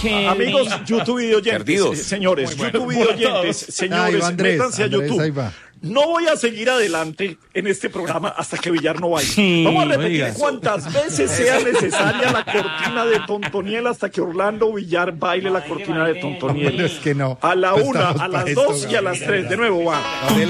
Amigos, YouTube y oyentes, Perdidos. señores, YouTube y oyentes, señores, métanse a YouTube. No voy a seguir adelante en este programa hasta que Villar no baile. Vamos a repetir cuantas veces sea necesaria la cortina de Tontoniel hasta que Orlando Villar baile la cortina de Tontoniel. Es que no. A la 1, a las 2 y a las 3. De nuevo va.